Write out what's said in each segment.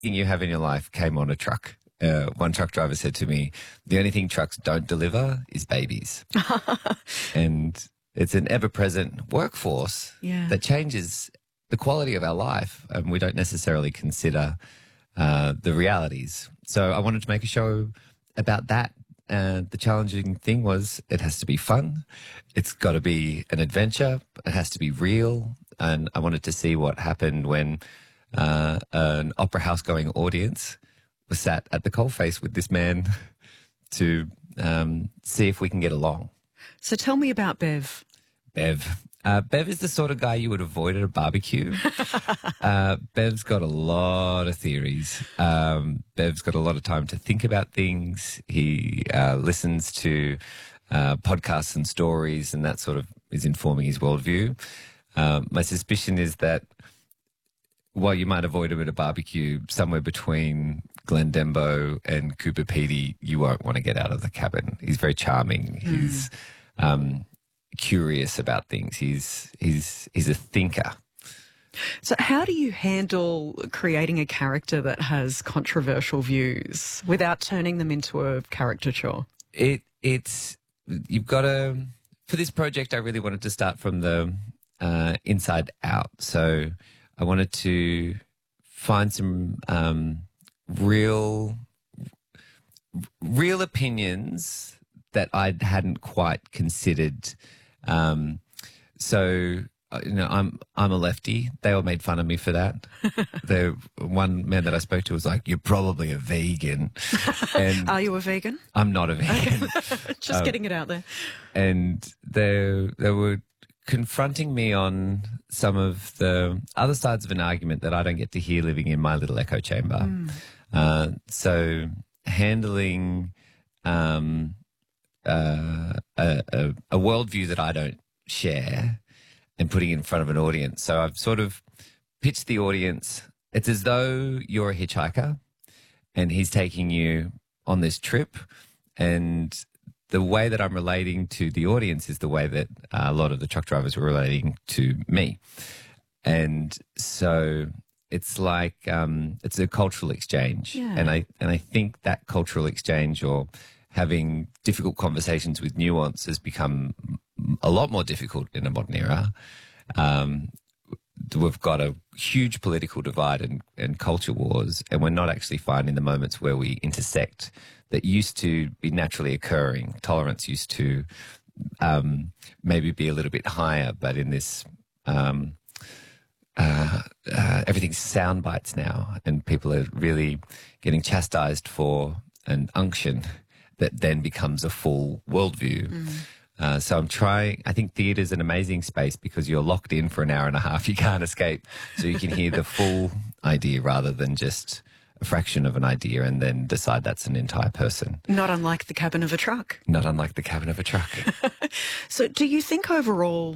thing you have in your life came on a truck. One truck driver said to me, the only thing trucks don't deliver is babies. And it's an ever-present workforce that changes the quality of our life, and we don't necessarily consider the realities. So I wanted to make a show about that. The challenging thing was it has to be fun. It's got to be an adventure. It has to be real. And I wanted to see what happened when an opera house going audience was sat at the coalface with this man to see if we can get along. So tell me about Bev. Bev. Bev is the sort of guy you would avoid at a barbecue. Bev's got a lot of theories. Bev's got a lot of time to think about things. He listens to podcasts and stories, and that sort of is informing his worldview. My suspicion is that while you might avoid him at a barbecue, somewhere between Glenn Dembo and Cooper Pedy, you won't want to get out of the cabin. He's very charming. He's curious about things. He's a thinker. So how do you handle creating a character that has controversial views without turning them into a caricature? It's you've got to, for this project, I really wanted to start from the inside out. So I wanted to find some real opinions that I hadn't quite considered. So you know, I'm a lefty. They all made fun of me for that. The one man that I spoke to was like, "You're probably a vegan." And are you a vegan? I'm not a vegan. Just getting it out there. And they were confronting me on some of the other sides of an argument that I don't get to hear living in my little echo chamber. So handling a worldview that I don't share and putting it in front of an audience. So I've sort of pitched the audience. It's as though you're a hitchhiker and he's taking you on this trip, and the way that I'm relating to the audience is the way that a lot of the truck drivers were relating to me. And so it's like it's a cultural exchange. Yeah. And I think that cultural exchange, or having difficult conversations with nuance, has become a lot more difficult in a modern era. We've got a huge political divide and culture wars, and we're not actually finding the moments where we intersect that used to be naturally occurring. Tolerance used to maybe be a little bit higher, but in this everything's sound bites now, and people are really getting chastised for an unction that then becomes a full worldview. So I'm trying. I think theatre's an amazing space because you're locked in for an hour and a half. You can't escape. So you can hear the full idea rather than just a fraction of an idea and then decide that's an entire person. Not unlike the cabin of a truck. Not unlike the cabin of a truck. So do you think overall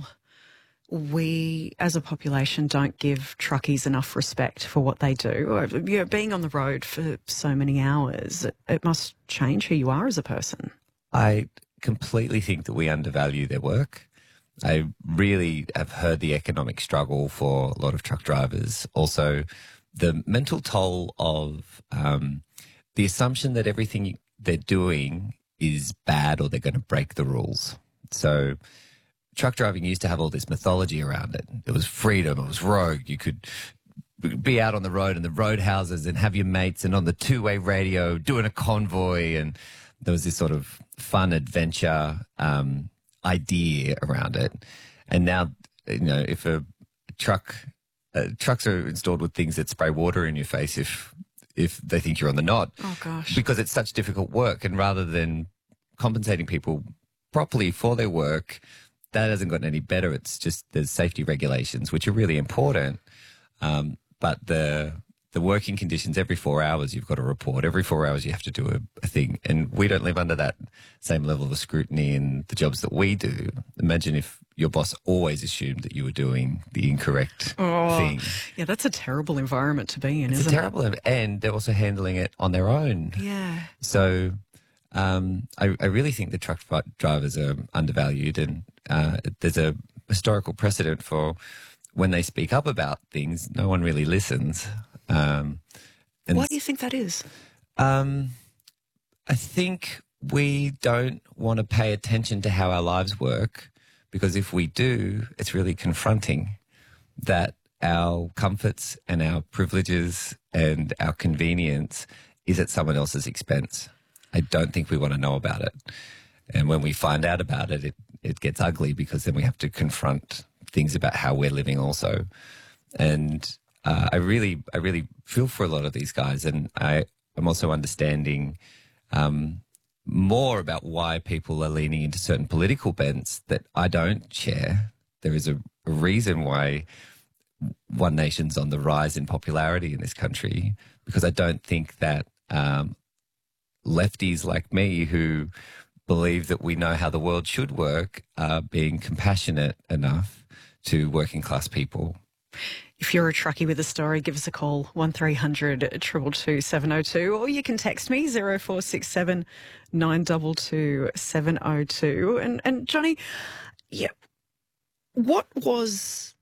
we as a population don't give truckies enough respect for what they do? Or, you know, being on the road for so many hours, it must change who you are as a person. I completely think that we undervalue their work. I really have heard the economic struggle for a lot of truck drivers. Also, the mental toll of the assumption that everything they're doing is bad or they're going to break the rules. So truck driving used to have all this mythology around it. It was freedom. It was rogue. You could be out on the road in the roadhouses and have your mates and on the two-way radio doing a convoy, and there was this sort of fun adventure idea around it. And now, you know, if trucks are installed with things that spray water in your face if they think you're on the knot. Oh, gosh. Because it's such difficult work, and rather than compensating people properly for their work, that hasn't gotten any better. It's just there's safety regulations, which are really important. But the working conditions, every 4 hours you've got to report. Every 4 hours you have to do a thing. And we don't live under that same level of scrutiny in the jobs that we do. Imagine if your boss always assumed that you were doing the incorrect thing. Yeah, that's a terrible environment to be in, isn't it? It's terrible. And they're also handling it on their own. Yeah. So I really think the truck drivers are undervalued, and there's a historical precedent for when they speak up about things, no one really listens. And why do you think that is? I think we don't want to pay attention to how our lives work, because if we do, it's really confronting that our comforts and our privileges and our convenience is at someone else's expense. I don't think we want to know about it. And when we find out about it, it gets ugly, because then we have to confront things about how we're living also. And I really feel for a lot of these guys. And I'm also understanding more about why people are leaning into certain political bents that I don't share. There is a reason why One Nation's on the rise in popularity in this country, because I don't think that lefties like me who believe that we know how the world should work are being compassionate enough to working class people. If you're a truckie with a story, give us a call, 1300 222 702, or you can text me, 0467 922 702. And Johnny, yeah, what was